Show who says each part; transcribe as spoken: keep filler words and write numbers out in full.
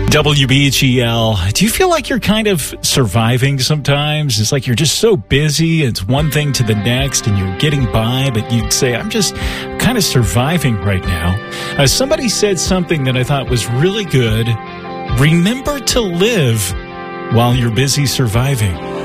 Speaker 1: W B H E L. Do you feel like you're kind of surviving sometimes? It's like you're just so busy. It's one thing to the next and you're getting by, but you'd say, I'm just kind of surviving right now. Uh, somebody said something that I thought was really good. Remember to live while you're busy surviving.